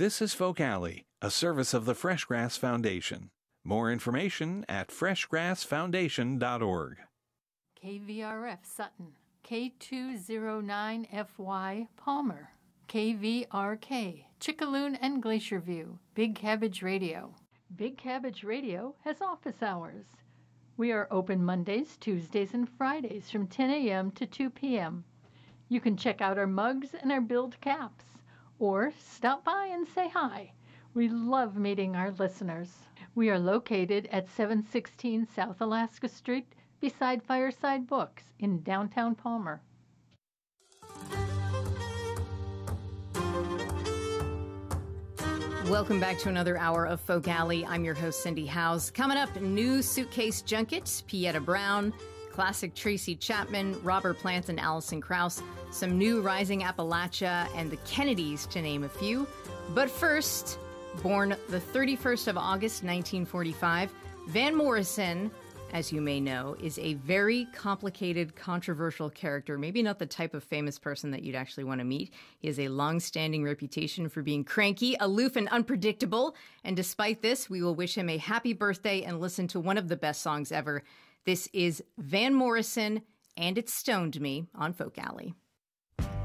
This is Folk Alley, a service of the Freshgrass Foundation. More information at freshgrassfoundation.org. KVRF Sutton, K209FY Palmer, KVRK Chickaloon and Glacier View, Big Cabbage Radio. Big Cabbage Radio has office hours. We are open Mondays, Tuesdays, and Fridays from 10 a.m. to 2 p.m. You can check out our mugs and our billed caps, or stop by and say hi. We love meeting our listeners. We are located at 716 South Alaska Street beside Fireside Books in downtown Palmer. Welcome back to another hour of Folk Alley. I'm your host, Cindy Howes. Coming up, new Suitcase Junket, Pieta Brown, classic Tracy Chapman, Robert Plant, and Alison Krauss, some new Rising Appalachia, and the Kennedys, to name a few. But first, born the 31st of August, 1945, Van Morrison, as you may know, is a very complicated, controversial character. Maybe not the type of famous person that you'd actually want to meet. He has a long-standing reputation for being cranky, aloof, and unpredictable. And despite this, we will wish him a happy birthday and listen to one of the best songs ever. This is Van Morrison, and It Stoned Me on Folk Alley.